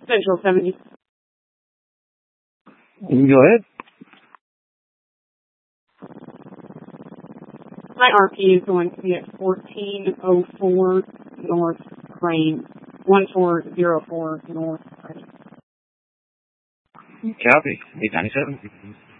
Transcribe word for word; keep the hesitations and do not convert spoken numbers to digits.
Central seventy. You go ahead. My R P is going to be at fourteen oh four North Crane. one four zero four North Crane. Copy. eight ninety-seven.